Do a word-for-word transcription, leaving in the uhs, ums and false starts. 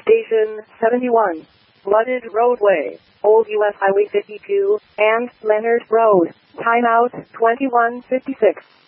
Station seventy-one, flooded roadway, Old U S Highway fifty-two, and Leonard Road. Timeout twenty-one fifty-six.